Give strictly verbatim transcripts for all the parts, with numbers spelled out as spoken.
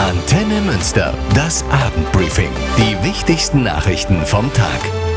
Antenne Münster, das Abendbriefing. Die wichtigsten Nachrichten vom Tag.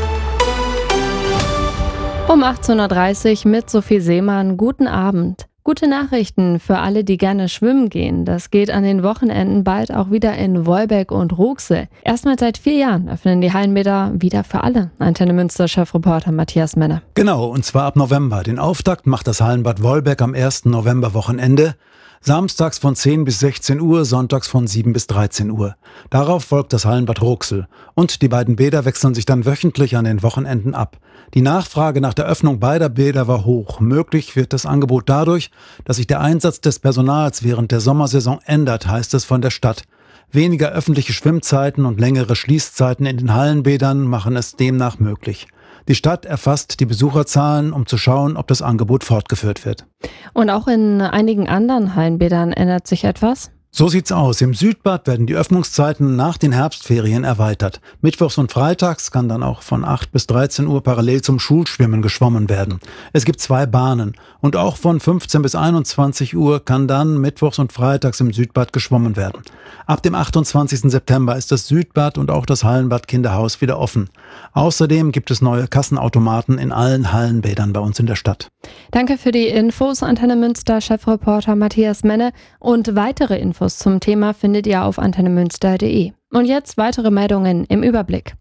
Um achtzehn Uhr dreißig mit Sophie Seemann. Guten Abend. Gute Nachrichten für alle, die gerne schwimmen gehen. Das geht an den Wochenenden bald auch wieder in Wolbeck und Ruxel. Erstmals seit vier Jahren öffnen die Hallenbäder wieder für alle. Antenne Münster Chefreporter Matthias Menner. Genau, und zwar ab November. Den Auftakt macht das Hallenbad Wolbeck am ersten November-Wochenende. Samstags von zehn bis sechzehn Uhr, sonntags von sieben bis dreizehn Uhr. Darauf folgt das Hallenbad Ruxel. Und die beiden Bäder wechseln sich dann wöchentlich an den Wochenenden ab. Die Nachfrage nach der Öffnung beider Bäder war hoch. Möglich wird das Angebot dadurch, dass sich der Einsatz des Personals während der Sommersaison ändert, heißt es von der Stadt. Weniger öffentliche Schwimmzeiten und längere Schließzeiten in den Hallenbädern machen es demnach möglich. Die Stadt erfasst die Besucherzahlen, um zu schauen, ob das Angebot fortgeführt wird. Und auch in einigen anderen Hallenbädern ändert sich etwas? So sieht's aus. Im Südbad werden die Öffnungszeiten nach den Herbstferien erweitert. Mittwochs und freitags kann dann auch von acht bis dreizehn Uhr parallel zum Schulschwimmen geschwommen werden. Es gibt zwei Bahnen. Und auch von fünfzehn bis einundzwanzig Uhr kann dann mittwochs und freitags im Südbad geschwommen werden. Ab dem achtundzwanzigsten September ist das Südbad und auch das Hallenbad Kinderhaus wieder offen. Außerdem gibt es neue Kassenautomaten in allen Hallenbädern bei uns in der Stadt. Danke für die Infos, Antenne Münster Chefreporter Matthias Menne. Und weitere Infos zum Thema findet ihr auf antenne münster punkt de. Und jetzt weitere Meldungen im Überblick.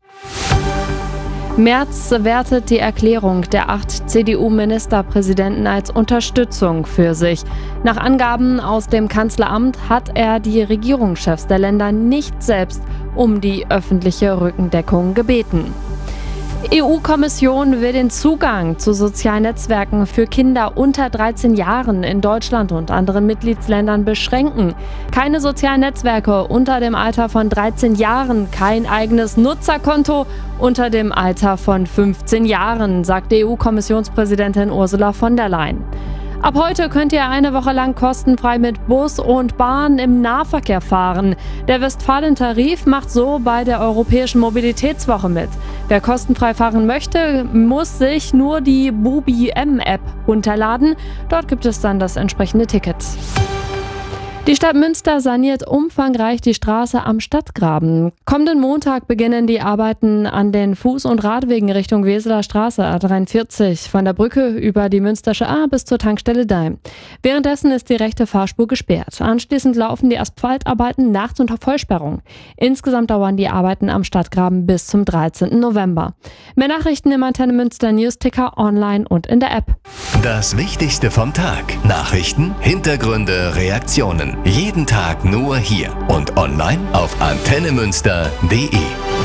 Merz wertet die Erklärung der acht C D U-Ministerpräsidenten als Unterstützung für sich. Nach Angaben aus dem Kanzleramt hat er die Regierungschefs der Länder nicht selbst um die öffentliche Rückendeckung gebeten. E U-Kommission will den Zugang zu sozialen Netzwerken für Kinder unter dreizehn Jahren in Deutschland und anderen Mitgliedsländern beschränken. Keine sozialen Netzwerke unter dem Alter von dreizehn Jahren, kein eigenes Nutzerkonto unter dem Alter von fünfzehn Jahren, sagt E U-Kommissionspräsidentin Ursula von der Leyen. Ab heute könnt ihr eine Woche lang kostenfrei mit Bus und Bahn im Nahverkehr fahren. Der Westfalen-Tarif macht so bei der Europäischen Mobilitätswoche mit. Wer kostenfrei fahren möchte, muss sich nur die BubiM-App runterladen. Dort gibt es dann das entsprechende Ticket. Die Stadt Münster saniert umfangreich die Straße am Stadtgraben. Kommenden Montag beginnen die Arbeiten an den Fuß- und Radwegen Richtung Weseler Straße A dreiundvierzig, von der Brücke über die Münstersche A bis zur Tankstelle Daim. Währenddessen ist die rechte Fahrspur gesperrt. Anschließend laufen die Asphaltarbeiten nachts unter Vollsperrung. Insgesamt dauern die Arbeiten am Stadtgraben bis zum dreizehnten November. Mehr Nachrichten im Antenne Münster Newsticker, online und in der App. Das Wichtigste vom Tag. Nachrichten, Hintergründe, Reaktionen. Jeden Tag nur hier und online auf antenne münster punkt de.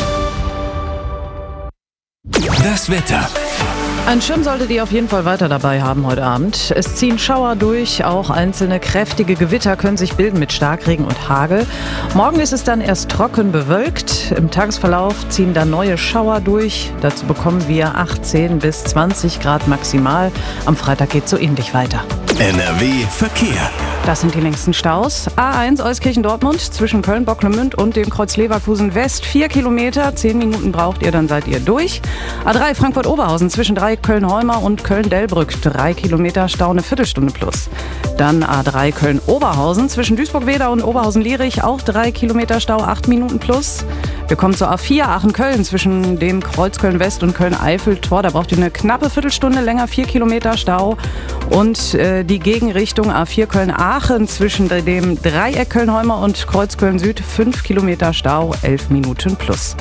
Das Wetter. Ein Schirm solltet ihr auf jeden Fall weiter dabei haben heute Abend. Es ziehen Schauer durch, auch einzelne kräftige Gewitter können sich bilden mit Starkregen und Hagel. Morgen ist es dann erst trocken bewölkt. Im Tagesverlauf ziehen dann neue Schauer durch. Dazu bekommen wir achtzehn bis zwanzig Grad maximal. Am Freitag geht es so ähnlich weiter. N R W Verkehr. Das sind die längsten Staus. A eins Euskirchen-Dortmund zwischen Köln-Bocklemünd und dem Kreuz Leverkusen West. Vier Kilometer, zehn Minuten braucht ihr, dann seid ihr durch. A drei Frankfurt-Oberhausen zwischen drei Köln-Holmer und Köln-Delbrück. Drei Kilometer, Stau eine Viertelstunde plus. Dann A drei Köln-Oberhausen zwischen Duisburg-Wedau und Oberhausen-Lierich. Auch drei Kilometer Stau, acht Minuten plus. Wir kommen zur A vier Aachen-Köln zwischen dem Kreuz Köln-West und Köln-Eifel-Tor. Da braucht ihr eine knappe Viertelstunde länger, vier Kilometer Stau. Und äh, die Gegenrichtung A vier Köln-Aachen zwischen dem Dreieck Köln-Holmer und Kreuz Köln-Süd. fünf Kilometer Stau, elf Minuten plus.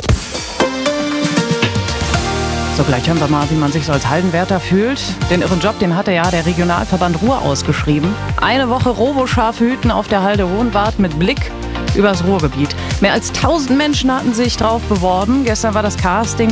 So, gleich hören wir mal, wie man sich so als Hallenwärter fühlt. Den irren Job, den hatte ja der Regionalverband Ruhr ausgeschrieben. Eine Woche Roboscharfe hüten auf der Halde Hohenwart mit Blick übers Ruhrgebiet. Mehr als tausend Menschen hatten sich drauf beworben. Gestern war das Casting.